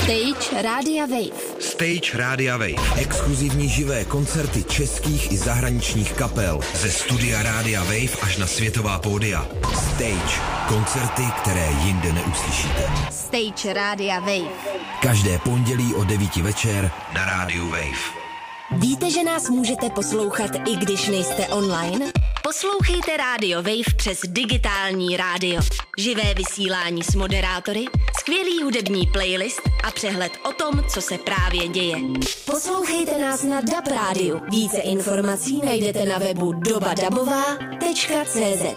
Stage Rádia Wave. Stage Rádia Wave. Exkluzivní živé koncerty českých i zahraničních kapel. Ze studia Rádia Wave až na světová pódia. Stage. Koncerty, které jinde neuslyšíte. Stage Rádia Wave. Každé pondělí o 9 večer na Rádiu Wave. Víte, že nás můžete poslouchat, i když nejste online? Poslouchejte Rádio Wave přes digitální rádio. Živé vysílání s moderátory, skvělý hudební playlist a přehled o tom, co se právě děje. Poslouchejte nás na DAB rádiu. Více informací najdete na webu dobadabová.cz.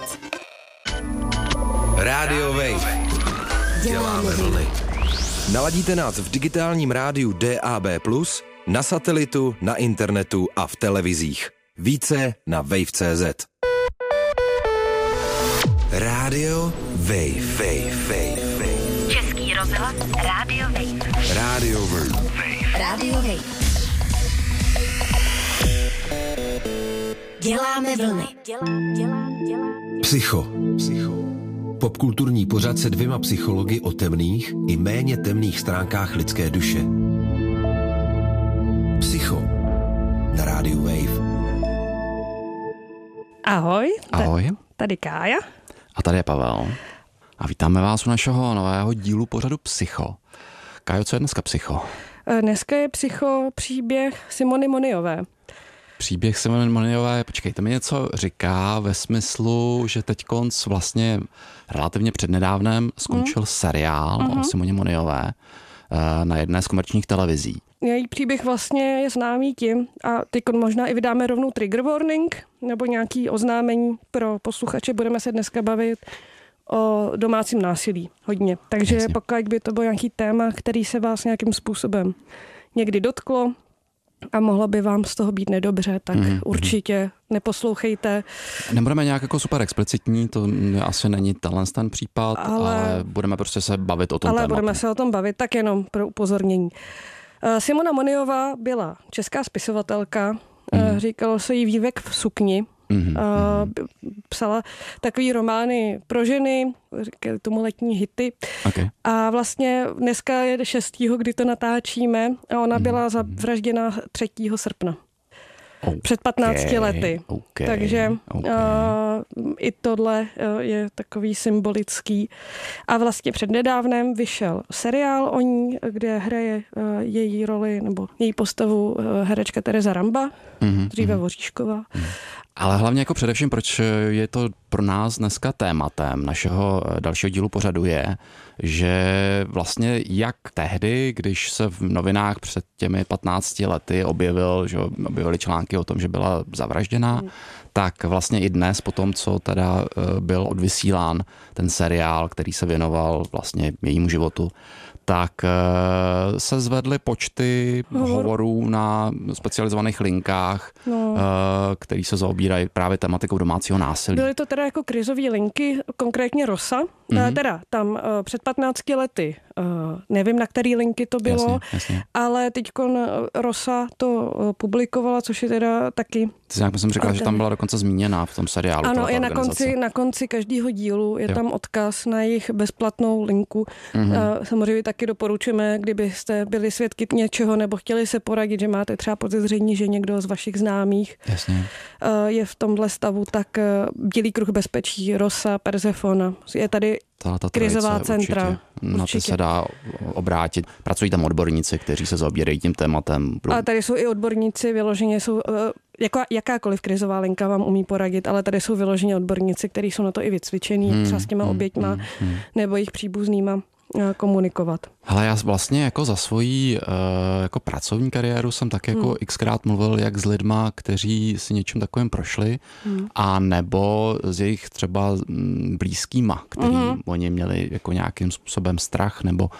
Rádio Wave. Děláme vlny. Naladíte nás v digitálním rádiu DAB+, na satelitu, na internetu a v televizích. Více na wave.cz. Rádio Wave. Český rozhlas Rádio Wave. Rádio Wave. Rádio Wave. Děláme vlny. Psycho. Popkulturní pořad se 2 psychologi o temných i méně temných stránkách lidské duše. Psycho na Rádiu Wave. Ahoj. Ahoj. Tady Kája. A tady je Pavel. A vítáme vás u našeho nového dílu pořadu Psycho. Kájo, co je dneska Psycho? Dneska je Psycho příběh Simony Moniové. Příběh Simony Moniové, počkejte, mi něco říká ve smyslu, že teďkonc vlastně relativně přednedávnem skončil seriál o Simoně Moniové na jedné z komerčních televizí. Její příběh vlastně je známý tím, a teď možná i vydáme rovnou trigger warning, nebo nějaký oznámení pro posluchače. Budeme se dneska bavit o domácím násilí hodně. Takže Jasně. pokud by to byl nějaký téma, který se vás nějakým způsobem někdy dotklo a mohlo by vám z toho být nedobře, tak určitě neposlouchejte. Nebudeme nějak jako super explicitní, to asi není ten případ, ale budeme prostě se bavit o tom tématu. Ale budeme se o tom bavit, tak jenom pro upozornění. Simona Moniová byla česká spisovatelka, říkalo se jí Vývek v sukni. Psala takový romány pro ženy, říkali tomu letní hity. Okay. A vlastně dneska je 6. kdy to natáčíme a ona byla zavražděna 3. srpna. Před 15 lety. Takže i tohle je takový symbolický. A vlastně přednedávnem vyšel seriál o ní, kde hraje její roli nebo její postavu herečka Tereza Ramba, dříve Voříšková. Ale hlavně jako především, proč je to pro nás dneska tématem našeho dalšího dílu pořadu je, že vlastně jak tehdy, když se v novinách před těmi 15 lety objevily články o tom, že byla zavražděná, tak vlastně i dnes po tom, co teda byl odvysílán ten seriál, který se věnoval vlastně jejímu životu, tak se zvedly počty hovorů na specializovaných linkách, který se zaobírají právě tematikou domácího násilí. Byly to teda jako krizové linky, konkrétně Rosa. Teda tam před 15 lety, nevím, na který linky to bylo, jasně. Ale teďkon Rosa to publikovala, což je teda taky... Ty jsi nějak jsem říkala, že tam byla dokonce zmíněna v tom seriálu. Ano, je na konci každého dílu je tam odkaz na jejich bezplatnou linku. Samozřejmě taky doporučujeme, kdybyste byli svědky něčeho nebo chtěli se poradit, že máte třeba podezření, že někdo z vašich známých je v tomhle stavu, tak Bílý kruh bezpečí, Rosa, Persefona. Je tady krizová centra. Na to se dá obrátit. Pracují tam odborníci, kteří se zaobírají tím tématem. A tady jsou i odborníci, vyloženě jsou, jakákoliv krizová linka vám umí poradit, ale tady jsou vyloženě odborníci, kteří jsou na to i vycvičení, třeba s těma oběťma nebo jejich příbuznýma komunikovat. Hele, já vlastně jako za svoji jako pracovní kariéru jsem tak jako xkrát mluvil jak s lidma, kteří si něčím takovým prošli, a nebo s jejich třeba blízkýma, který oni měli jako nějakým způsobem strach, nebo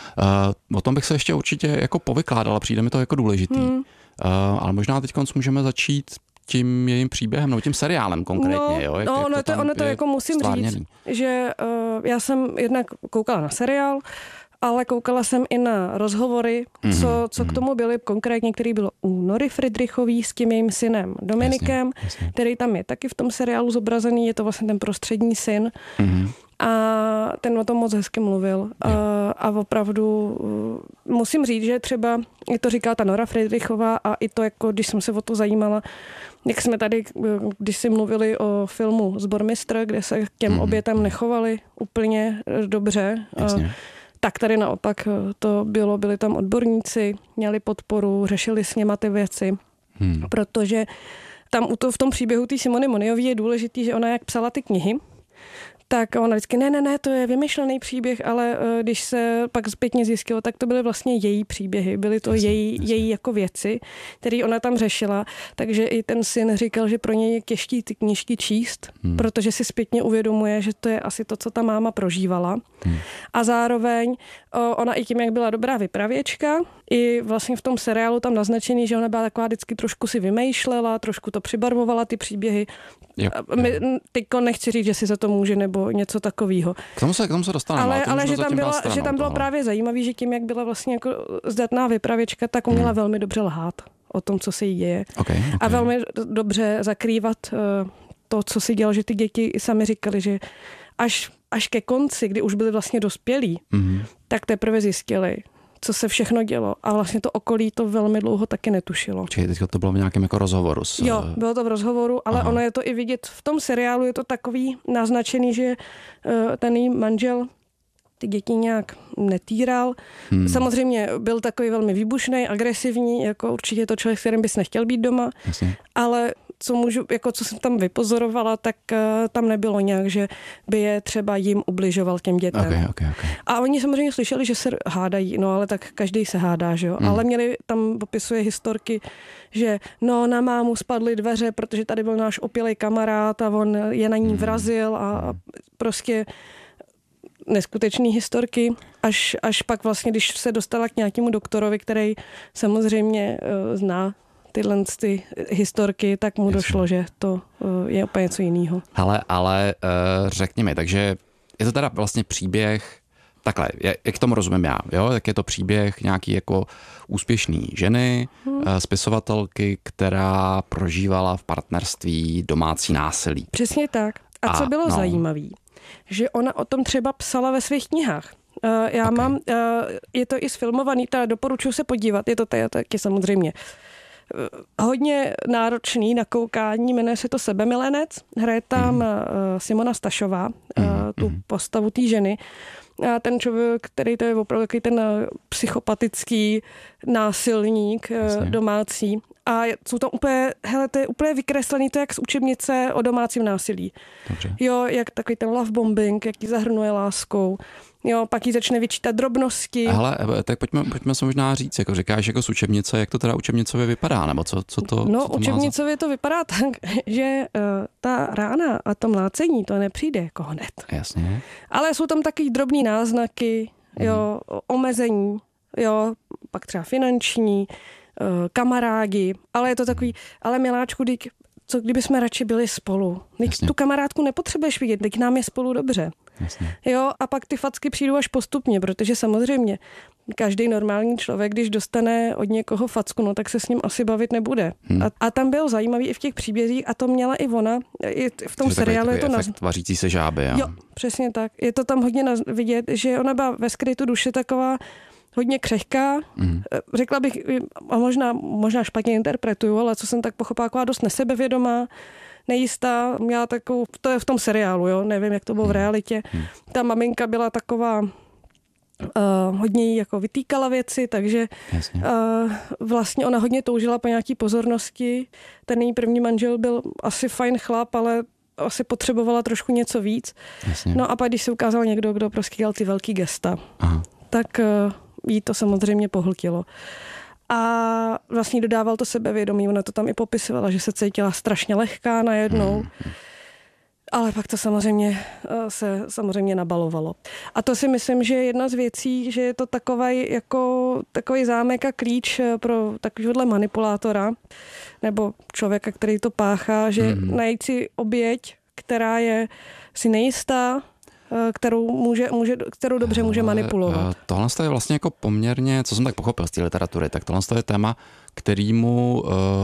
o tom bych se ještě určitě jako povykládala, přijde mi to jako důležitý. Ale možná teď můžeme začít tím jejím příběhem, nebo tím seriálem konkrétně. Ono to jako musím říct, že já jsem jednak koukala na seriál, ale koukala jsem i na rozhovory, co k tomu byly konkrétně, který bylo u Nory Fridrichový s tím jejím synem Dominikem, jasně. který tam je taky v tom seriálu zobrazený, je to vlastně ten prostřední syn. A ten o tom moc hezky mluvil a opravdu musím říct, že třeba, i to říká ta Nora Friedrichová a i to, jako když jsem se o to zajímala, jak jsme tady, když si mluvili o filmu Sbormistr, kde se k těm obětem nechovali úplně dobře, tak tady naopak to byli tam odborníci, měli podporu, řešili s něma ty věci, protože tam v tom příběhu té Simony Moniové je důležitý, že ona jak psala ty knihy, tak ona vždycky, ne, to je vymyšlený příběh, ale když se pak zpětně zjistilo, tak to byly vlastně její příběhy, byly to její jako věci, které ona tam řešila, takže i ten syn říkal, že pro něj je těžký ty knížky číst, protože si zpětně uvědomuje, že to je asi to, co ta máma prožívala. A zároveň ona i tím, jak byla dobrá vypravěčka, i vlastně v tom seriálu tam naznačený, že ona byla taková vždycky trošku si vymýšlela, trošku to přibarvovala ty příběhy. Teďko nechci říct, že si za to může nebo něco takového. K tomu se dostaneme. Ale že tam bylo právě zajímavý, že tím, jak byla vlastně jako zdatná vypravěčka, tak uměla velmi dobře lhát o tom, co se jí děje. Okay. A velmi dobře zakrývat to, co si dělal, že ty děti i sami říkali, že až ke konci, kdy už byli vlastně dospělí, tak teprve zjistili, co se všechno dělo. A vlastně to okolí to velmi dlouho taky netušilo. Čili teď to bylo v nějakém jako rozhovoru. Jo, bylo to v rozhovoru, ale ono je to i vidět v tom seriálu, je to takový naznačený, že ten její manžel ty děti nějak netýral. Samozřejmě byl takový velmi výbušný, agresivní, jako určitě to člověk, s kterým bys nechtěl být doma, ale co jsem tam vypozorovala, tak tam nebylo nějak, že by je třeba jim ubližoval těm dětem. Okay. A oni samozřejmě slyšeli, že se hádají, no ale tak každý se hádá, že jo. Ale tam popisuje historky, že na mámu spadly dveře, protože tady byl náš opilej kamarád a on je na ní vrazil a prostě neskutečný historky, až pak vlastně, když se dostala k nějakému doktorovi, který samozřejmě zná tyhle ty historky, tak mu došlo, že to je úplně něco jiného. Ale řekni mi, takže je to teda vlastně příběh, takhle, jak tomu rozumím já, jo? Tak je to příběh nějaký jako úspěšný ženy, spisovatelky, která prožívala v partnerství domácí násilí. Přesně tak. A co bylo zajímavé, že ona o tom třeba psala ve svých knihách. Mám, je to i sfilmovaný, teda doporučuji se podívat, je to taky samozřejmě hodně náročný na koukání, jmenuje se to Sebemilenec, hraje tam Simona Stašová, tu postavu té ženy. A ten člověk, který to je opravdu takový ten psychopatický násilník domácí. A jsou tam to je úplně vykreslený, to jak z učebnice o domácím násilí. Dobře. Jo, jak takový ten love bombing, jak ji zahrnuje láskou. Jo, pak jí začne vyčítat drobnosti. Ale tak pojďme se možná říct, jako říkáš jako z učebnice, jak to teda učebnicově vypadá, nebo co to? No, učebnicově to vypadá tak, že ta rána a to mlácení, to nepřijde jako hned. Jasně. Ale jsou tam taky drobný náznaky, jo, omezení, jo, pak třeba finanční, kamarádi, ale je to takový, ale miláčku, co kdyby jsme radši byli spolu. Tu kamarádku nepotřebuješ vidět, teď nám je spolu dobře. Jasně. Jo, a pak ty facky přijdou až postupně, protože samozřejmě každý normální člověk, když dostane od někoho facku, no tak se s ním asi bavit nebude. A tam bylo zajímavý i v těch příbězích, a to měla i ona, i v tom seriálu je to vařící se žáby. Jo, přesně tak. Je to tam hodně vidět, že ona byla ve skrytu duše taková hodně křehká. Řekla bych, a možná špatně interpretuju, ale co jsem tak pochopila, taková dost nesebevědomá, nejistá, měla takovou, to je v tom seriálu, jo, nevím, jak to bylo v realitě. Ta maminka byla taková, hodně jí jako vytýkala věci, takže vlastně ona hodně toužila po nějaký pozornosti. Ten její první manžel byl asi fajn chlap, ale asi potřebovala trošku něco víc. Jasně. No a pak, když se ukázal někdo, kdo prostě dělal ty velký gesta, tak jí to samozřejmě pohltilo. A vlastně dodával to sebevědomí, ona to tam i popisovala, že se cítila strašně lehká najednou, ale pak to se samozřejmě nabalovalo. A to si myslím, že je jedna z věcí, že je to takový zámek a klíč pro takovýhle manipulátora nebo člověka, který to páchá, že najít si oběť, která je si nejistá, kterou dobře může manipulovat. Tohle je vlastně jako poměrně, co jsem tak pochopil z té literatury, tak tohle je téma, kterýmu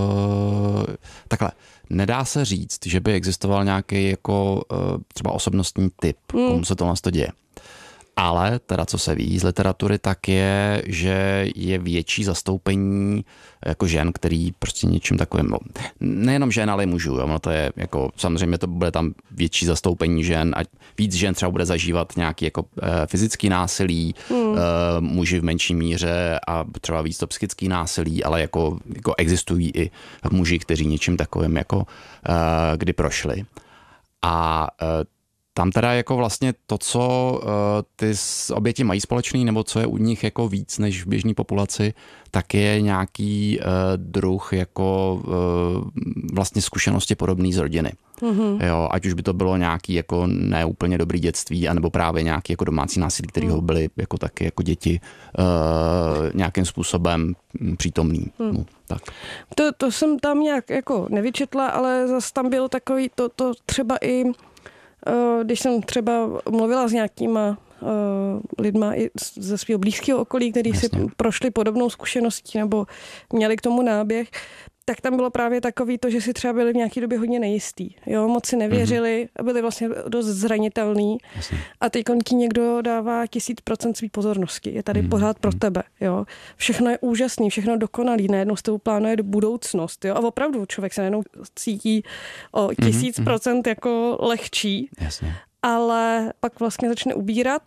takhle, nedá se říct, že by existoval nějaký jako třeba osobnostní typ, komu se tohle děje. Ale teda co se ví z literatury, tak je, že je větší zastoupení jako žen, který prostě něčím takovým, no, nejenom žen, ale i mužů, jo, no to je jako, samozřejmě to bude tam větší zastoupení žen a víc žen třeba bude zažívat nějaký jako fyzický násilí, muži v menší míře a třeba víc to psychický násilí, ale jako existují i muži, kteří něčím takovým jako kdy prošli. A tam teda jako vlastně to, co ty oběti mají společný, nebo co je u nich jako víc než v běžné populaci, tak je nějaký druh jako vlastně zkušenosti podobný z rodiny. Mm-hmm. Jo, ať už by to bylo nějaký jako neúplně dobrý dětství, anebo právě nějaký jako domácí násilí, kterýho byly jako taky jako děti nějakým způsobem přítomný. No, tak. To jsem tam nějak jako nevyčetla, ale zase tam byl takový to třeba i když jsem třeba mluvila s nějakýma lidma i ze svého blízkého okolí, kteří si prošli podobnou zkušeností nebo měli k tomu náběh, tak tam bylo právě takový to, že si třeba byli v nějaké době hodně nejistý. Jo, moc si nevěřili a byli vlastně dost zranitelný. Jasně. A teď ti někdo dává 1000% svý pozornosti. Je tady pořád pro tebe. Jo. Všechno je úžasný, všechno dokonalý. Najednou s tebou plánuje do budoucnost. Jo. A opravdu člověk se najednou cítí o 1000% jako lehčí. Jasně. Ale pak vlastně začne ubírat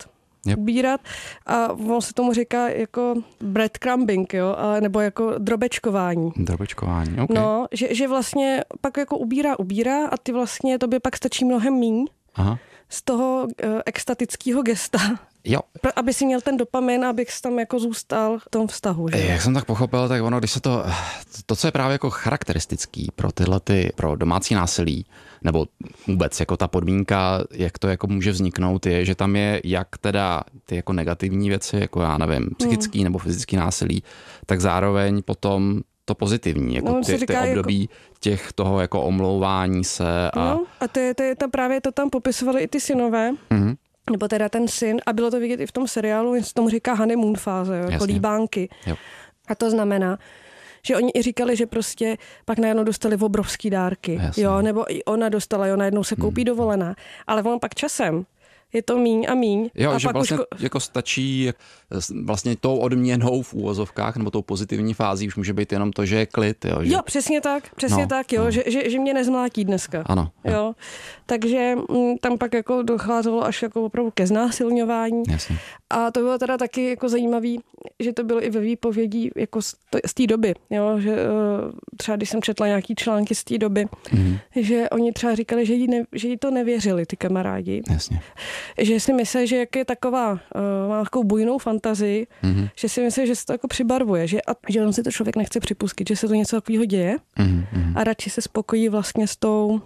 a on se tomu říká jako breadcrumbing, jo, nebo jako drobečkování. Drobečkování, ok. No, že vlastně pak jako ubírá a ty vlastně tobě pak stačí mnohem míň z toho extatického gesta. Jo. Aby si měl ten dopamin, abych tam jako zůstal v tom vztahu. Že? Jak jsem tak pochopil, tak ono, když se to, co je právě jako charakteristický pro pro domácí násilí, nebo vůbec jako ta podmínka, jak to jako může vzniknout, je, že tam je jak teda ty jako negativní věci, jako já nevím, psychický nebo fyzický násilí, tak zároveň potom to pozitivní, jako ty období těch toho jako omlouvání se. A to je právě to tam popisovali i ty synové. Mm-hmm. Nebo teda ten syn, a bylo to vidět i v tom seriálu, jen se tomu říká honeymoon fáze, jako líbánky. Jo. A to znamená, že oni i říkali, že prostě pak najednou dostali obrovský dárky, jo, nebo i ona dostala, jo, najednou se koupí dovolená, ale on pak časem je to míň a míň. Jo, a že pak vlastně jako stačí vlastně tou odměnou v úvozovkách nebo tou pozitivní fází už může být jenom to, že je klid. Jo, že... jo přesně tak, jo, že mě nezmlátí dneska. Ano. Jo. Takže tam pak jako docházelo až jako opravdu ke znásilňování. Jasně. A to bylo teda taky jako zajímavý, že to bylo i ve výpovědí jako z té doby, jo, že třeba když jsem četla nějaký články z té doby, že oni třeba říkali, že jí to nevěřili, ty kamarádi. Jasně. Že si myslí, že jak je taková, má takovou bujnou fantazii, že si myslí, že se to jako přibarvuje, že on si to člověk nechce připustit, že se to něco takového děje a radši se spokojí vlastně s tou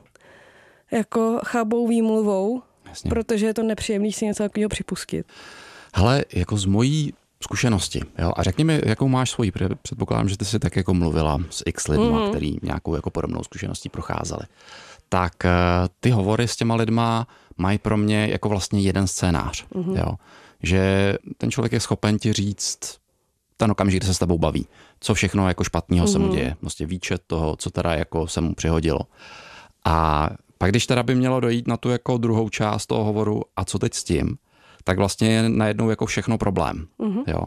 jako chabou výmluvou, jasně. Protože je to nepříjemný si něco takového připustit. Hele, jako z mojí zkušenosti, jo, a řekni mi, jakou máš svoji, předpokládám, že ty jsi tak jako mluvila s x lidma, který nějakou jako podobnou zkušeností procházeli. Tak ty hovory s těma lidma mají pro mě jako vlastně jeden scénář, jo, že ten člověk je schopen ti říct ten okamžik, kdy se s tebou baví, co všechno jako špatného se mu děje, vlastně výčet toho, co teda jako se mu přihodilo. A pak když teda by mělo dojít na tu jako druhou část toho hovoru a co teď s tím, tak vlastně je najednou jako všechno problém. Jo.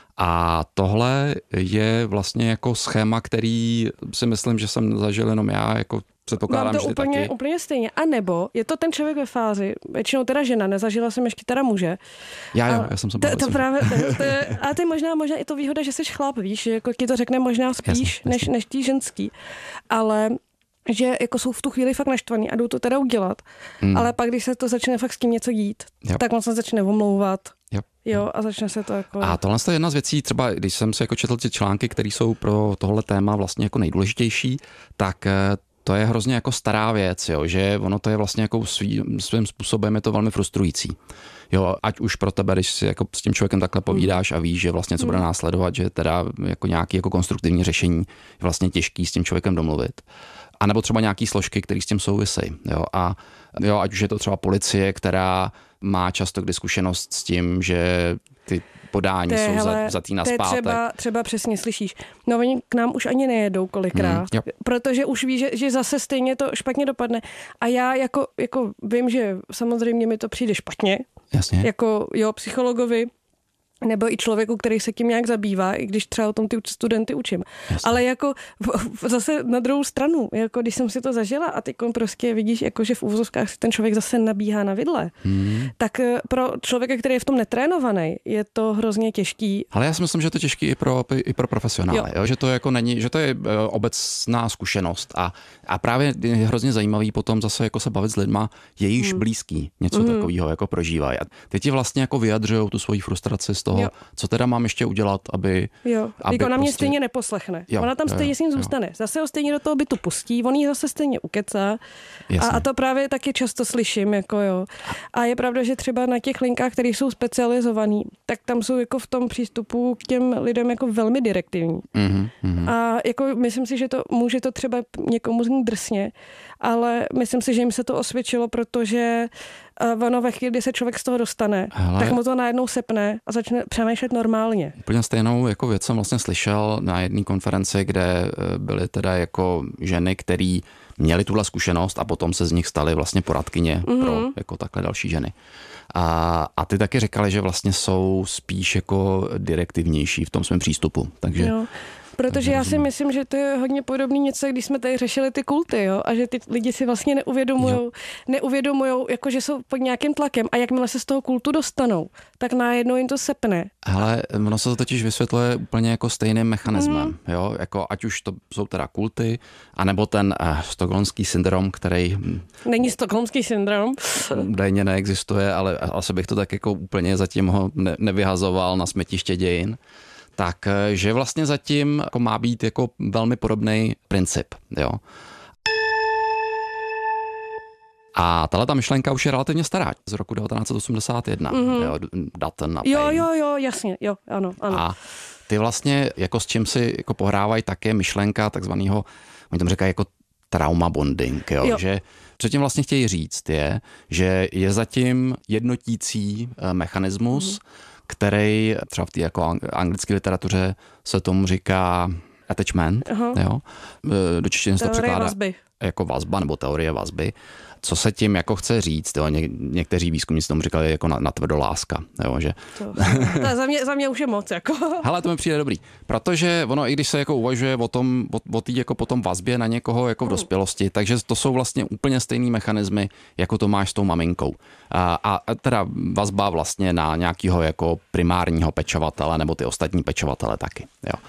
A tohle je vlastně jako schéma, který si myslím, že jsem zažil jenom já, jako předpokládám, že taky. Úplně stejně. A nebo je to ten člověk ve fázi, většinou teda žena, nezažila jsem ještě teda muže. Já jsem se bavil. To právě, a ty možná i to výhoda, že jsi chlap, víš, že jako ti to řekne možná spíš jasně. než tí ženský. Ale že jako jsou v tu chvíli fakt naštvaný a jdou to teda udělat. Ale pak, když se to začne fakt s tím něco dít, tak on se začne omlouvat. Jo, a začne se to jako... A tohle je jedna z věcí, třeba když jsem si jako četl ty články, které jsou pro tohle téma vlastně jako nejdůležitější, tak to je hrozně jako stará věc, jo, že ono to je vlastně jako svým způsobem je to velmi frustrující. Jo, ať už pro tebe, když si jako s tím člověkem takhle povídáš a víš, že vlastně co bude následovat, že teda jako nějaký jako konstruktivní řešení je vlastně těžký s tím člověkem domluvit. A nebo třeba nějaký složky, které s tím souvisejí. Jo, a ať už je to třeba policie, která má často kdy zkušenost s tím, že ty podání jsou za tý naspátek. Třeba přesně slyšíš. No oni k nám už ani nejedou kolikrát, protože už ví, že zase stejně to špatně dopadne. A já jako vím, že samozřejmě mi to přijde špatně. Jasně. Jako psychologovi, nebo i člověku, který se tím nějak zabývá, i když třeba o tom ty studenty učím. Jasně. Ale jako zase na druhou stranu, jako když jsem si to zažila a ty prostě vidíš, jako že v uvozovkách si ten člověk zase nabíhá na vidle, tak pro člověka, který je v tom netrénovaný, je to hrozně těžký. Ale já si myslím, že je to těžký i pro profesionály, jo? Že to jako není, že to je obecná zkušenost a právě je hrozně zajímavý potom zase jako se bavit s lidma, jejíž blízký něco takového jako prožívají. A ty ti vlastně jako vyjadřujou tu svoji frustraci z toho, co teda mám ještě udělat, aby ona mě stejně neposlechne. Ona tam stejně s ním zůstane. Zase ho stejně do toho bytu pustí, on jí zase stejně ukecá. A to právě taky často slyším. A je pravda, že třeba na těch linkách, které jsou specializovaný, tak tam jsou jako v tom přístupu k těm lidem jako velmi direktivní. A jako myslím si, že to může to třeba někomu znít drsně, ale myslím si, že jim se to osvědčilo, protože ono ve chvíli, kdy se člověk z toho dostane, tak mu to najednou sepne a začne přemýšlet normálně. Úplně stejnou jako věc jsem vlastně slyšel na jedné konferenci, kde byly teda jako ženy, které měly tuhle zkušenost a potom se z nich staly vlastně poradkyně pro jako takhle další ženy. A ty taky říkali, že vlastně jsou spíš jako direktivnější v tom svém přístupu. Takže protože já si myslím, že to je hodně podobný něco, když jsme tady řešili ty kulty, a že ty lidi si vlastně neuvědomujou, jako že jsou pod nějakým tlakem a jakmile se z toho kultu dostanou, tak najednou jim to sepne. Ale ono se to totiž vysvětluje úplně jako stejným mechanismem, jako ať už to jsou teda kulty, anebo ten stockholmský syndrom, který... Není stockholmský syndrom. Údajně neexistuje, ale asi bych to tak jako úplně zatím ho nevyhazoval na smetiště dějin. Takže vlastně zatím jako má být jako velmi podobný princip. Jo. A tahleta myšlenka už je relativně stará, z roku 1981. Dutton a Payne. Jo, jasně, ano. A ty vlastně jako s čím si jako pohrávají také myšlenka takzvanýho, oni tomu říkají jako trauma bonding, že co tím vlastně chtějí říct je, že je zatím jednotící mechanismus, který třeba v té jako anglické literatuře se tomu říká attachment, do češtiny se to překládá jako vazba nebo teorie vazby. Co se tím jako chce říct, někteří výzkumníci tomu říkali jako natvrdo láska, že... Za mě už je moc, jako. Hele, to mi přijde dobrý, protože ono, i když se jako uvažuje o té jako potom vazbě na někoho jako v dospělosti, takže to jsou vlastně úplně stejný mechanismy, jako to máš s tou maminkou. A teda vazba vlastně na nějakého jako primárního pečovatele nebo ty ostatní pečovatele taky,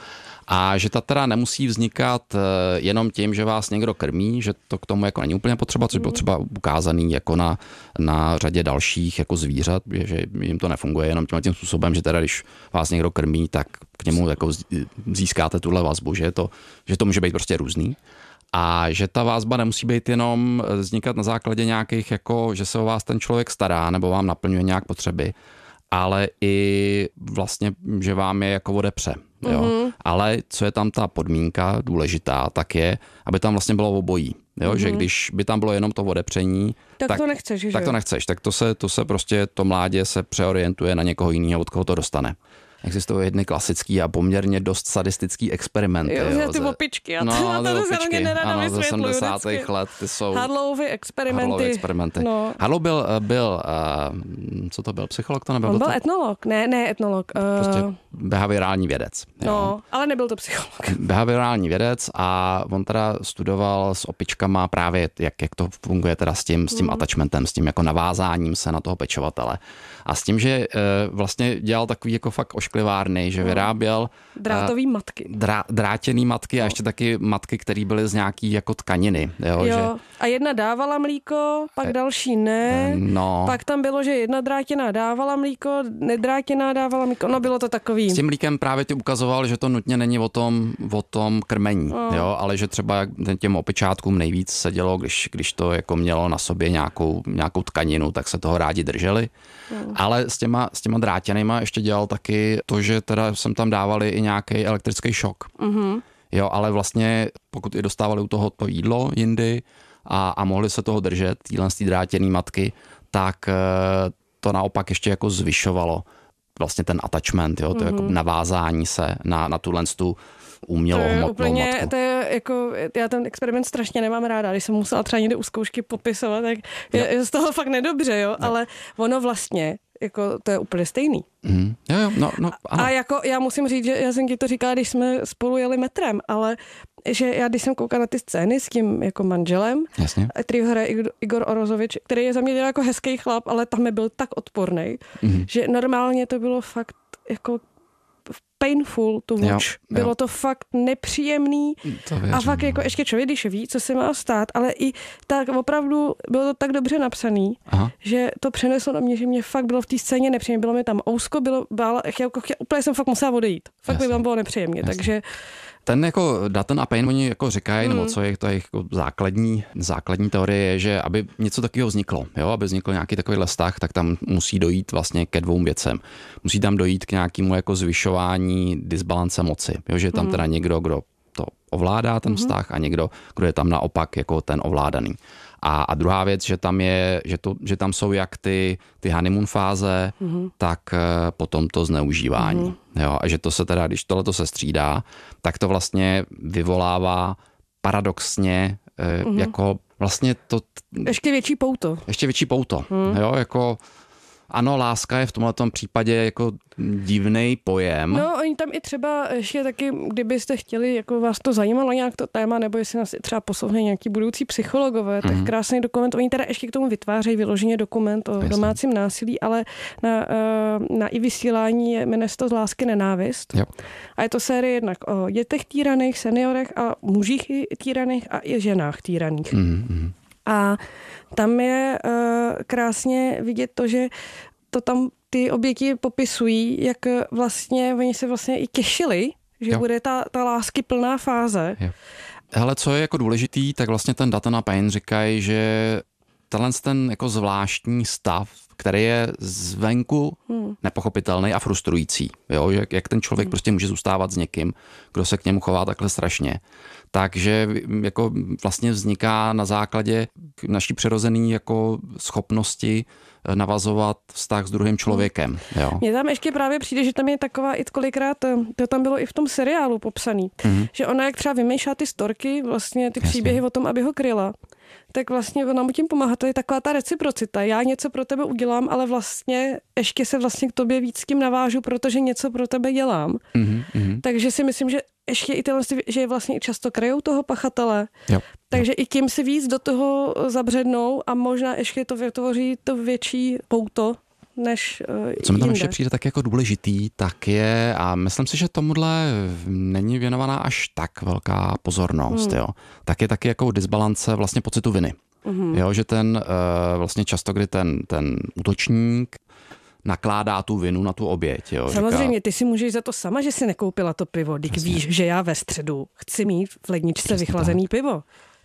A že ta teda nemusí vznikat jenom tím, že vás někdo krmí, že to k tomu jako není úplně potřeba, což bylo třeba ukázaný jako na řadě dalších jako zvířat, že jim to nefunguje jenom tím způsobem, že teda když vás někdo krmí, tak k němu jako získáte tuhle vazbu, že to může být prostě různý. A že ta vazba nemusí být jenom vznikat na základě nějakých, jako, že se o vás ten člověk stará nebo vám naplňuje nějak potřeby, ale i vlastně, že vám je jako odepře. Ale co je tam ta podmínka důležitá, tak je, aby tam vlastně bylo obojí. Že když by tam bylo jenom to odepření, tak to nechceš, že? Tak to nechceš, tak to se prostě to mládě se přeorientuje na někoho jiného, od koho to dostane. Existují jedny klasický a poměrně dost sadistický experimenty. Ty opičky. To se nerada ze 70. let. Ty jsou Harlowovy experimenty. No. Harlow byl co to byl? Psycholog to nebyl? On byl etnolog. Ne etnolog. Prostě behaviorální vědec. Ale nebyl to psycholog. Behaviorální vědec a on teda studoval s opičkama právě, jak to funguje teda s tím attachmentem, s tím jako navázáním se na toho pečovatele. A s tím, že vlastně dělal takový jako fakt ošklivárny, že vyráběl drátový matky. Drátěný matky a ještě taky matky, které byly z nějaký jako tkaniny. Že... A jedna dávala mlíko, pak další ne. Pak tam bylo, že jedna drátěná dávala mlíko, nedrátěná dávala mlíko. No bylo to takový. S tím mlíkem právě ti ukazoval, že to nutně není o tom krmení, ale že třeba těm opičátkům nejvíc se dělo, když to jako mělo na sobě nějakou tkaninu, tak se toho rádi drželi. Ale s těma drátěnejma ještě dělal taky to, že teda sem tam dávali i nějaký elektrický šok. Ale vlastně pokud i dostávali u toho to jídlo jindy a mohli se toho držet, té drátěný matky, tak to naopak ještě jako zvyšovalo vlastně ten attachment, jo, to jako navázání se na tu umělou hmotnou matku. To je jako, já ten experiment strašně nemám ráda, když jsem musela třeba někde u zkoušky popisovat, tak je z toho fakt nedobře, jo, ale ono vlastně, jako to je úplně stejný. Jo, no, ano. A jako já musím říct, že já jsem ti to říkala, když jsme spolu jeli metrem, ale že já když jsem koukala na ty scény s tím jako manželem, který hraje Igor Orozovič, který je za mě jako hezký chlap, ale tam byl tak odporný, že normálně to bylo fakt jako painful to watch. Bylo to fakt nepříjemný a fakt jako ještě člověk, když ví, co se má stát, ale i tak opravdu bylo to tak dobře napsaný, že to přeneslo na mě, že mě fakt bylo v té scéně nepříjemně. Bylo mi tam ousko, úplně jsem fakt musela odejít. Fakt by vám bylo nepříjemně, takže ten jako Dutton a Payne, oni jako říkají, nebo co je to jako základní teorie je, že aby něco takového vzniklo, jo, aby vznikl nějaký takovýhle vztah, tak tam musí dojít vlastně ke dvou věcem. Musí tam dojít k nějakému jako zvyšování disbalance moci, jo, že je tam teda někdo, kdo to ovládá ten vztah a někdo, kdo je tam naopak jako ten ovládaný. A druhá věc, že tam je, že tam jsou jak ty honeymoon fáze, tak potom to zneužívání. Jo, a že to se teda, když tohleto se střídá, tak to vlastně vyvolává paradoxně jako vlastně to... Ještě větší pouto. Jo, jako... Ano, láska je v tomhletom případě jako divný pojem. No, oni tam i třeba ještě taky, kdybyste chtěli, jako vás to zajímalo nějak to téma, nebo jestli nás třeba poslouchají nějaký budoucí psychologové, tak krásný dokument. Oni teda ještě k tomu vytvářejí vyloženě dokument o domácím násilí, ale na i vysílání jmenuje se to Z lásky nenávist. Jo. A je to série jednak o dětech týraných, seniorech a mužích týraných a i ženách týraných. A tam je krásně vidět to, že to tam ty oběti popisují, jak vlastně oni se vlastně i těšili, že bude ta lásky plná fáze. Jo. Hele, co je jako důležitý, tak vlastně ten Dutton a Payne říkají, že ten jako zvláštní stav, který je zvenku nepochopitelný a frustrující, jo? Jak ten člověk prostě může zůstávat s někým, kdo se k němu chová takhle strašně. Takže jako vlastně vzniká na základě naší přirozené jako schopnosti navazovat vztah s druhým člověkem. Jo. Mně tam ještě právě přijde, že tam je taková i kolikrát, to tam bylo i v tom seriálu popsaný, že ona jak třeba vymýšlá ty storky, vlastně ty příběhy o tom, aby ho kryla, tak vlastně ona mu tím pomáhá. To je taková ta reciprocita. Já něco pro tebe udělám, ale vlastně ještě se vlastně k tobě víc s tím navážu, protože něco pro tebe dělám. Takže si myslím, že ještě i tyhle, že vlastně často kryjou toho pachatele. Takže i tím si víc do toho zabřednou a možná ještě to vytvoří to větší pouto, než co mi tam ještě přijde tak jako důležitý, tak je, a myslím si, že tomuhle není věnovaná až tak velká pozornost, jo. Tak je taky jako disbalance vlastně pocitu viny. Jo, že ten vlastně často, kdy ten útočník nakládá tu vinu na tu oběť. Jo. Samozřejmě, ty si můžeš za to sama, že si nekoupila to pivo, když víš, že já ve středu chci mít v ledničce vychlazený pivo.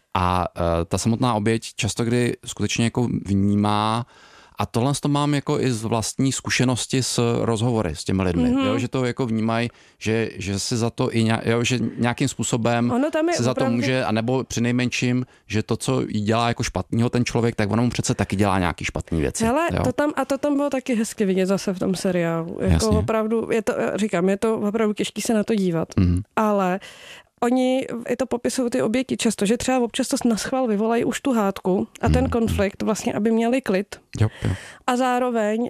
A ta samotná oběť často, kdy skutečně jako vnímá, a tohle to mám jako i z vlastní zkušenosti s rozhovory s těmi lidmi, jo, že to jako vnímají, že si za to i že nějakým způsobem se za to může, anebo přinejmenším, že to, co jí dělá jako špatného ten člověk, tak ono mu přece taky dělá nějaký špatný věci. Hele, to tam bylo taky hezky vidět zase v tom seriálu. Jako opravdu, je to opravdu těžký se na to dívat, ale oni i to popisují ty oběti často, že třeba občas to naschvál vyvolají už tu hádku a ten konflikt vlastně, aby měli klid. Jo. A zároveň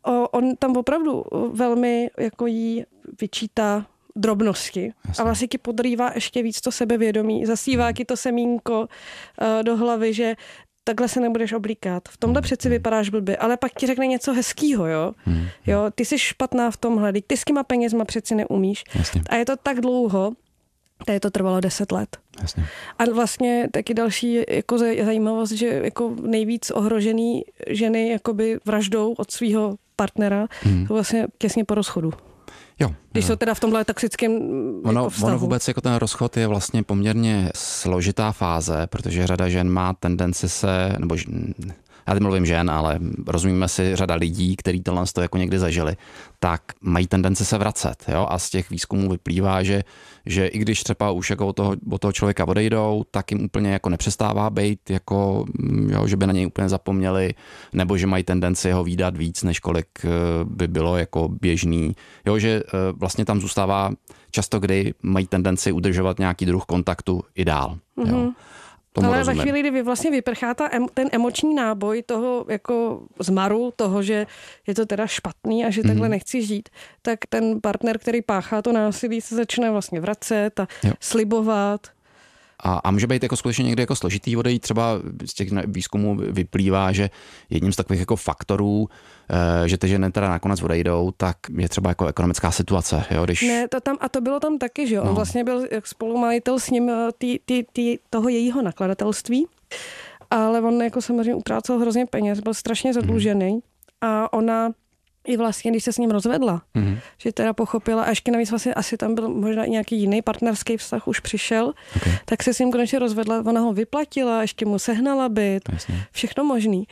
on tam opravdu velmi jako jí vyčítá drobnosti. Jasně. A vlastně ti podrývá ještě víc to sebevědomí. Zasívá ti to semínko do hlavy, že takhle se nebudeš oblíkat. V tomhle přeci vypadáš blbě, ale pak ti řekne něco hezkýho, jo? Jo, ty jsi špatná v tomhle, ty s těma penězma přeci neumíš. Jasně. A je to tak dlouho, tady to trvalo 10 let. Jasně. A vlastně taky další jako zajímavost, že jako nejvíc ohrožený ženy jakoby vraždou od svého partnera to vlastně těsně po rozchodu. Jo. Když jsou teda v tomhle toxickém vztahu. Ono vůbec jako ten rozchod je vlastně poměrně složitá fáze, protože řada žen má tendenci já teď mluvím žen, ale rozumíme si, řada lidí, kteří tohle jako někdy zažili, tak mají tendenci se vracet. Jo? A z těch výzkumů vyplývá, že i když třeba už jako od toho člověka odejdou, tak jim úplně jako nepřestává být, jako, jo, že by na něj úplně zapomněli, nebo že mají tendenci ho vídat víc, než kolik by bylo jako běžný. Jo, že vlastně tam zůstává často, kdy mají tendenci udržovat nějaký druh kontaktu i dál. Jo. Ale rozumím. Ve chvíli, kdy vlastně vyprchá ten emoční náboj toho jako zmaru, toho, že je to teda špatný a že takhle nechci žít, tak ten partner, který páchá to násilí, se začne vlastně vracet a slibovat. A může být jako skutečně někdy jako složitý odejít, třeba z těch výzkumů vyplývá, že jedním z takových jako faktorů, že ty ženy teda nakonec odejdou, tak je třeba jako ekonomická situace. Jo, když... Ne, to bylo tam taky, že jo. On vlastně byl spolumajitel s ním toho jejího nakladatelství, ale on jako samozřejmě utrácel hrozně peněz, byl strašně zadlužený a ona i vlastně, když se s ním rozvedla, že teda pochopila, a ještě navíc vlastně asi tam byl možná i nějaký jiný partnerský vztah už přišel, tak se s ním konečně rozvedla, ona ho vyplatila, ještě mu sehnala byt, všechno možný.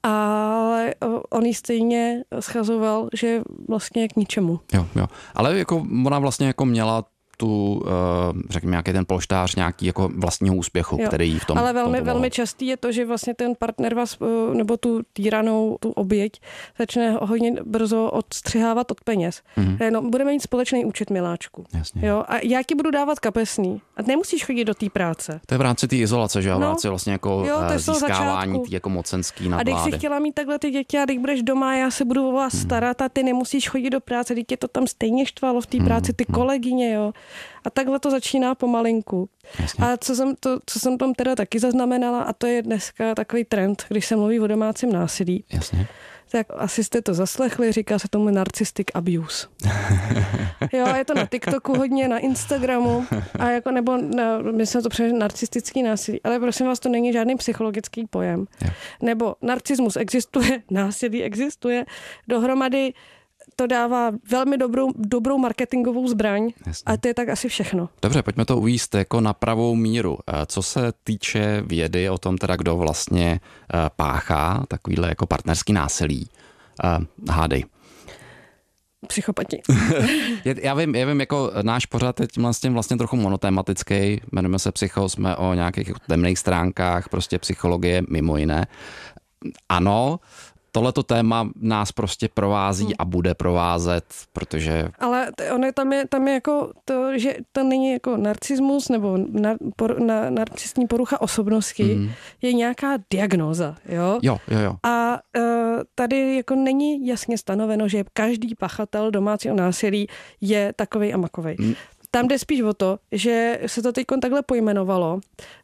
Ale on jí stejně schazoval, že vlastně k ničemu. Jo. Ale jako ona vlastně jako měla tu, řekněme, nějaký ten polštář nějaký jako vlastního úspěchu, který v tom. Ale velmi častý je to, že vlastně ten partner vás, nebo tu týranou, tu oběť, začne hodně brzo odstřihávat od peněz. No, budeme mít společný účet, miláčku. Jasně. Jo, a já ti budu dávat kapesný. A nemusíš chodit do té práce. To je v rámci té izolace, že jo? V rámci vlastně jako získávání tý jako mocenský nadvlády. A když jsi chtěla mít takhle ty děti a když budeš doma, já se budu o vás starat a ty nemusíš chodit do práce, teď tě to tam stejně štvalo v té práci, ty kolegyně, jo. A takhle to začíná pomalinku. Jasně. A co jsem tam teda taky zaznamenala, a to je dneska takový trend, když se mluví o domácím násilí. Jasně. Tak asi jste to zaslechli, říká se tomu narcissistic abuse. Jo, je to na TikToku hodně, na Instagramu, a jako, nebo myslím to přes narcistický násilí, ale prosím vás, to není žádný psychologický pojem. Jo. Nebo narcismus existuje, násilí existuje, dohromady to dává velmi dobrou marketingovou zbraň. Jasně. A to je tak asi všechno. Dobře, pojďme to uvést jako na pravou míru. Co se týče vědy o tom teda, kdo vlastně páchá takovýhle jako partnerský násilí, hádej. Psychopati. Já vím, jako náš pořad je vlastně trochu monotematický, jmenujeme se Psycho, jsme o nějakých temných stránkách, prostě psychologie mimo jiné. Ano, tohleto téma nás prostě provází a bude provázet, protože... Ale tam je jako to, že to není jako narcismus nebo narcistní porucha osobnosti, je nějaká diagnóza, jo? Jo. A tady jako není jasně stanoveno, že každý pachatel domácího násilí je takovej a makovej. Tam jde spíš o to, že se to teď takhle pojmenovalo.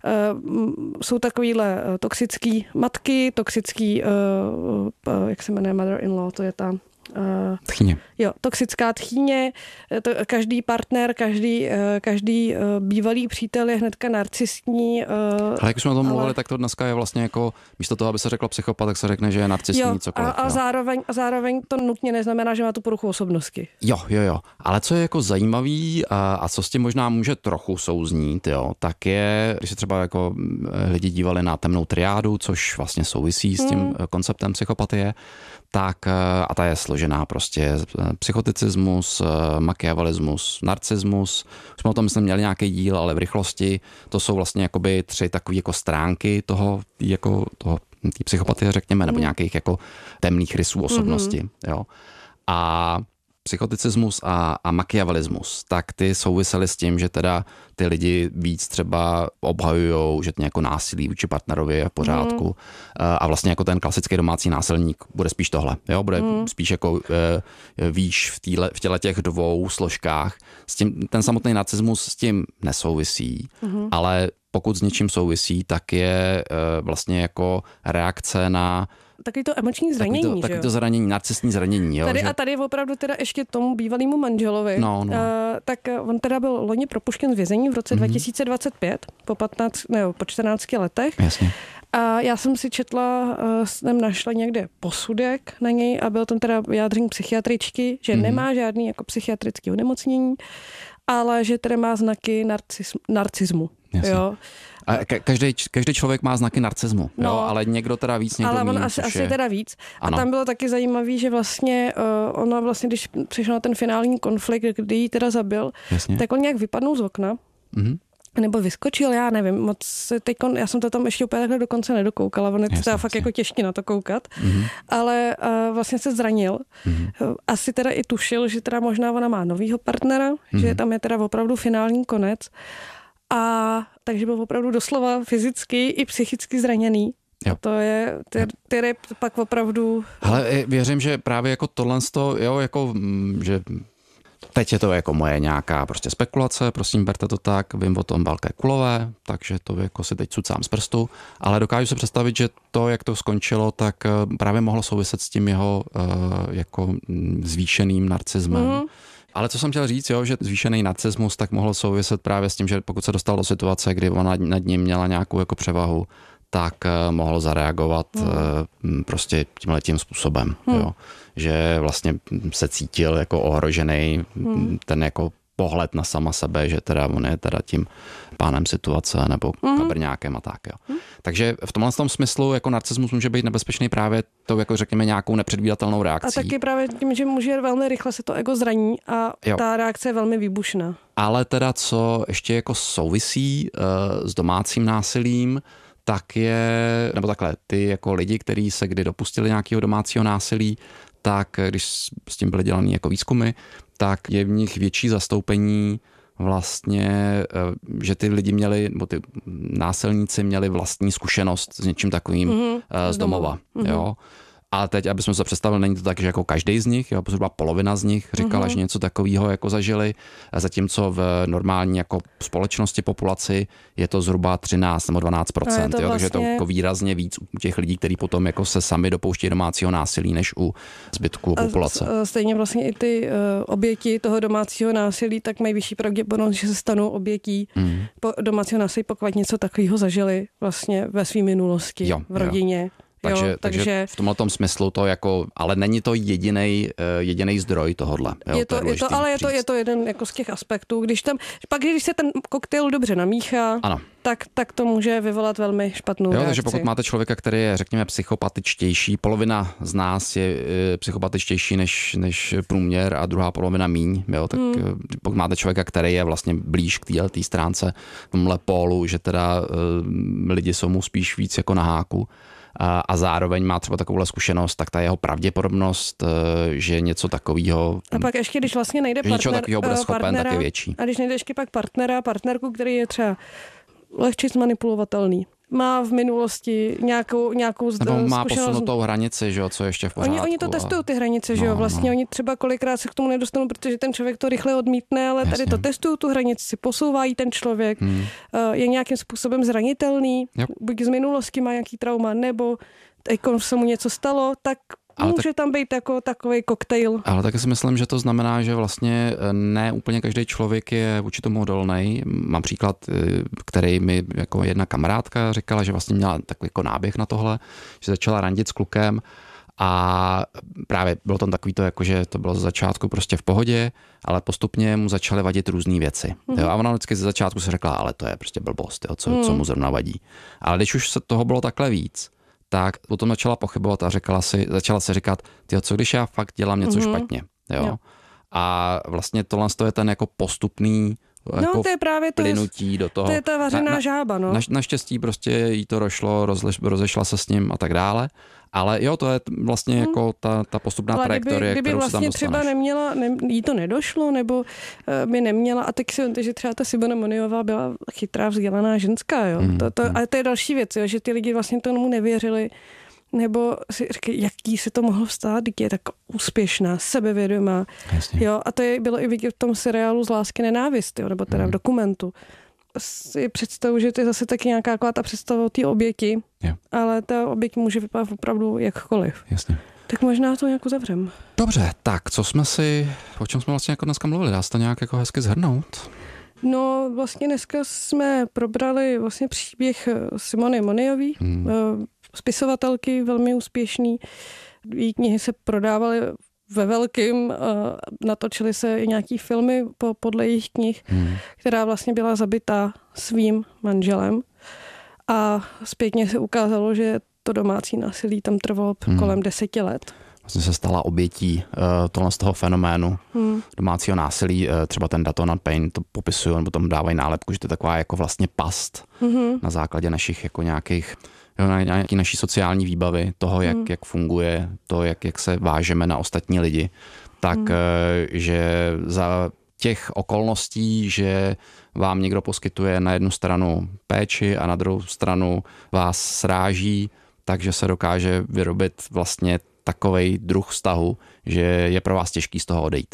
Jsou takovýhle toxický matky, toxický, jak se jmenuje, mother-in-law, to je ta... Tchýně. Jo, toxická tchýně, každý partner, každý bývalý přítel je hnedka narcistní. Ale jak už jsme o tom mluvili, tak to dneska je vlastně jako, místo toho, aby se řeklo psychopat, tak se řekne, že je narcistní cokoliv. A zároveň to nutně neznamená, že má tu poruchu osobnosti. Jo. Ale co je jako zajímavý a co s tím možná může trochu souznít, jo, tak je, když se třeba jako lidi dívali na temnou triádu, což vlastně souvisí s tím konceptem psychopatie, tak a ta je složená prostě psychoticismus, machiavelismus, narcismus. Už jsme o tom, myslím, měli nějaký díl, ale v rychlosti. To jsou vlastně jakoby 3 takové jako stránky toho té psychopatie, řekněme, nebo nějakých jako temných rysů osobnosti. Jo. A psychoticismus a machiavelismus, tak ty souvisely s tím, že teda ty lidi víc třeba obhajujou, že to jako násilí vůči partnerovi je v pořádku. A vlastně jako ten klasický domácí násilník bude spíš tohle. Jo? Bude spíš jako výš v těle těch 2 složkách. S tím, ten samotný narcismus s tím nesouvisí, ale pokud s něčím souvisí, tak je vlastně jako reakce na takový to emoční zranění, takový to zranění, narcistní zranění. Jo, tady je opravdu teda ještě tomu bývalému manželovi. No. Tak on teda byl loni propuštěn z vězení v roce 2025 po 14 letech. Jasně. A já jsem si jsem našla někde posudek na něj a byl tam teda vyjádření psychiatričky, že nemá žádný jako psychiatrický onemocnění, ale že teda má znaky narcismu. Jo. A každý člověk má znaky narcismu, jo? Ale někdo teda víc, někdo ale on míň, asi teda víc. Ano. A tam bylo taky zajímavý, že vlastně ona vlastně, když přišel na ten finální konflikt, kdy ji teda zabil, tak on nějak vypadnul z okna. Nebo vyskočil, já nevím, moc teďkon, já jsem to tam ještě úplně takhle dokonce nedokoukala, on je to fakt jako těžký na to koukat, ale vlastně se zranil. Asi teda i tušil, že teda možná ona má novýho partnera, že tam je teda opravdu finální konec. A takže byl opravdu doslova fyzicky i psychicky zraněný. Jo. To je pak opravdu... Ale věřím, že právě jako tohle, jo, jako, že teď je to jako moje nějaká prostě spekulace, prosím, berte to tak, vím o tom velké kulové, takže to jako si teď cucám z prstu, ale dokážu se představit, že to, jak to skončilo, tak právě mohlo souviset s tím jeho jako zvýšeným narcismem. Ale co jsem chtěl říct, jo, že zvýšený narcismus tak mohlo souviset právě s tím, že pokud se dostal do situace, kdy ona nad ním měla nějakou jako převahu, tak mohl zareagovat prostě tímhletím způsobem, jo. Že vlastně se cítil jako ohrožený, ten jako pohled na sama sebe, že teda on je teda tím pánem situace nebo kabrňákem a tak, jo. Takže v tomhle smyslu jako narcismus může být nebezpečný právě tou, jako řekněme, nějakou nepředvídatelnou reakcí. A taky právě tím, že může velmi rychle se to ego zraní a ta reakce je velmi výbušná. Ale teda co ještě jako souvisí s domácím násilím, tak je, nebo takhle, ty jako lidi, kteří se kdy dopustili nějakého domácího násilí, tak když s tím byly dělaný jako výzkumy, tak je v nich větší zastoupení vlastně, že ty lidi měli, nebo ty násilníci měli vlastní zkušenost s něčím takovým z domova, jo. A teď, abychom se představili, není to tak, že jako každý z nich, jo, zhruba polovina z nich říkala, že něco takového jako zažili, zatímco v normální jako společnosti populaci je to zhruba 13 nebo 12%, jo, takže je to jako výrazně víc u těch lidí, kteří potom jako se sami dopouštějí domácího násilí, než u zbytku populace. Stejně vlastně i ty oběti toho domácího násilí tak mají vyšší pravděpodobnost, že se stanou obětí domácího násilí, pokud něco takového zažili vlastně ve své minulosti, v rodině. Jo. Takže v tomhletom smyslu to jako, ale není to jediný zdroj tohodle. Jo, je to jeden jako z těch aspektů. Když se ten koktejl dobře namíchá, tak to může vyvolat velmi špatnou reakci. Takže pokud máte člověka, který je, řekněme, psychopatičtější, polovina z nás je psychopatičtější než průměr a druhá polovina míň, jo, tak pokud máte člověka, který je vlastně blíž k této stránce, tomhle pólu, že teda lidi jsou mu spíš víc jako na háku, a zároveň má třeba takovouhle zkušenost, tak ta jeho pravděpodobnost, že něco takového... A pak ještě, když vlastně nejde partnera, tak je větší. A když nejde ještě pak partnerku, který je třeba lehčí zmanipulovatelný, má v minulosti nějakou nebo má posunutou hranici, že jo, co ještě v pořádku. Oni to testují ty hranice, že jo, vlastně oni třeba kolikrát se k tomu nedostanou, protože ten člověk to rychle odmítne, ale tady to testují tu hranici, si posouvají ten člověk, je nějakým způsobem zranitelný, buď z minulosti má nějaký trauma, nebo jako se mu něco stalo, tak může tam být jako takový koktejl. Ale taky si myslím, že to znamená, že vlastně ne úplně každý člověk je vůči tomu odolný. Mám příklad, který mi jako jedna kamarádka říkala, že vlastně měla takový jako náběh na tohle, že začala randit s klukem a právě bylo tam takový to, jako, že to bylo ze začátku prostě v pohodě, ale postupně mu začaly vadit různé věci. Jo? A ona vždycky ze začátku se řekla, ale to je prostě blbost, jo? Co mu zrovna vadí. Ale když už se toho bylo takhle víc, tak potom začala pochybovat a začala si říkat, co když já fakt dělám něco špatně. Jo? A vlastně tohle je ten jako postupný jako to je právě plynutí do toho. To je ta vařená žába. No. Naštěstí prostě jí to došlo, rozešla se s ním a tak dále. Ale jo, to je vlastně jako ta postupná trajektorie, kdyby kterou vlastně se tam dostaneš. třeba jí to nedošlo, nebo by neměla, a tak si vemte, že třeba ta Simona Moniová byla chytrá, vzdělaná ženská, jo. Ale to je další věc, jo, že ty lidi vlastně tomu nevěřili, nebo si říkají, jaký se to mohlo stát, když je tak úspěšná, sebevědomá. Jo, a to bylo i vidět v tom seriálu Z lásky nenávist, jo, nebo teda v dokumentu. Si představu, že to je zase taky nějaká ta představa o té oběti, ale ta oběť může vypadat opravdu jakkoliv. Jasně. Tak možná to nějak uzavřem. Dobře, tak o čem jsme vlastně jako dneska mluvili? Dá se to nějak jako hezky shrnout? No vlastně dneska jsme probrali vlastně příběh Simony Moniové, spisovatelky, velmi úspěšný. Její knihy se prodávaly ve velkým. Natočily se i nějaký filmy podle jejich knih, která vlastně byla zabitá svým manželem. A zpětně se ukázalo, že to domácí násilí tam trvalo kolem 10 let. Vlastně se stala obětí tohle z toho fenoménu domácího násilí. Třeba ten Datona Payne to popisují, nebo tam dávají nálepku, že to je taková jako vlastně past na základě našich jako nějakých nějaký naší sociální výbavy, toho, jak funguje, to, jak se vážeme na ostatní lidi. Tak, že za těch okolností, že vám někdo poskytuje na jednu stranu péči a na druhou stranu vás sráží, takže se dokáže vyrobit vlastně takovej druh vztahu, že je pro vás těžký z toho odejít.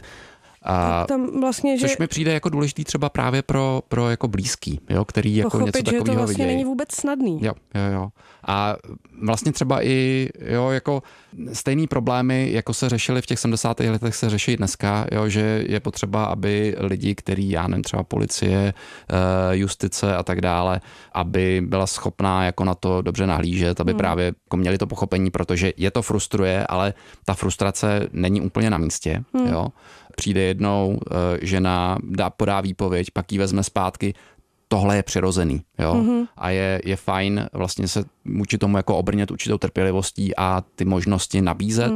A tam vlastně, což mi přijde jako důležitý třeba právě pro jako blízký, jo, který jako něco takového vidějí. Že to vlastně vidějí. není vůbec snadný. Jo. A vlastně třeba i jako stejný problémy, jako se řešily v těch 70. letech, se řeší dneska, jo, že je potřeba, aby lidi, který, já nevím, třeba policie, justice a tak dále, aby byla schopná jako na to dobře nahlížet, aby právě jako měli to pochopení, protože je to frustruje, ale ta frustrace není úplně na místě, jo. Přijde jednou, žena podá výpověď, pak ji vezme zpátky, tohle je přirozený, jo. A je fajn vlastně se vůči tomu jako obrnět určitou trpělivostí a ty možnosti nabízet,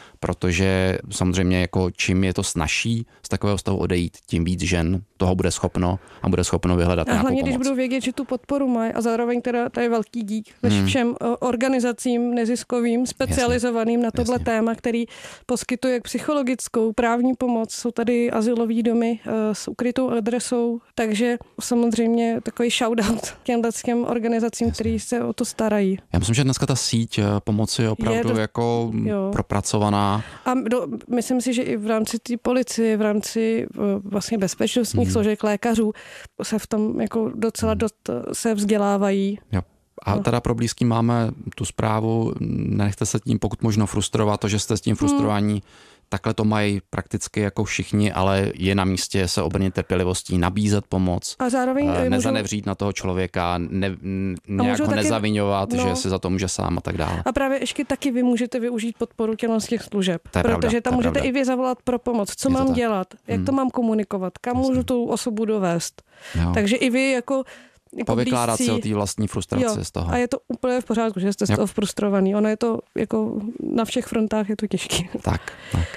protože samozřejmě jako čím je to snazší z takového stavu odejít, tím víc žen toho bude schopno a bude schopno vyhledat nějakou pomoc. A hlavně, když budou vědět, že tu podporu mají a zároveň teda to je velký dík všem organizacím neziskovým, specializovaným na tohle téma, který poskytuje psychologickou, právní pomoc. Jsou tady azylový domy s ukrytou adresou, takže samozřejmě takový shoutout těm organizacím, který se o to starají. Já myslím, že dneska ta síť pomoci je opravdu jako propracovaná. A myslím si, že i v rámci té policie, v rámci vlastně bezpečnostních složek lékařů se v tom jako docela dost se vzdělávají. Jo. A teda pro blízký máme tu zprávu, nenechte se tím pokud možno frustrovat, to, že jste s tím frustrovaní, takhle to mají prakticky jako všichni, ale je na místě se obrnit trpělivostí, nabízet pomoc, a zároveň nezanevřít na toho člověka, nějak ho nezaviňovat, že si za to může sám a tak dále. A právě ještě taky vy můžete využít podporu těch služeb, protože tam můžete i vy zavolat pro pomoc. Co mám dělat? Jak to mám komunikovat? Kam můžu tu osobu dovést? Takže i vy jako povykládat si o té vlastní frustraci z toho. A je to úplně v pořádku, že jste z toho frustrovaný. Ono je to jako na všech frontách je to těžké. Tak.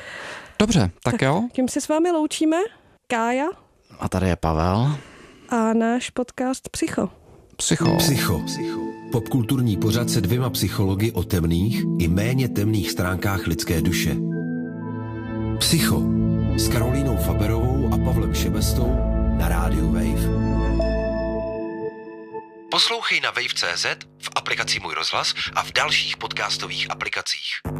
Dobře, tak jo. Tím se s vámi loučíme. Kája. A tady je Pavel. A náš podcast Psycho. Psycho. Popkulturní pořad se 2 psychologi o temných i méně temných stránkách lidské duše. Psycho s Karolínou Faberovou a Pavlem Šebestou na rádiu Wave. Poslouchej na wave.cz, v aplikaci Můj rozhlas a v dalších podcastových aplikacích.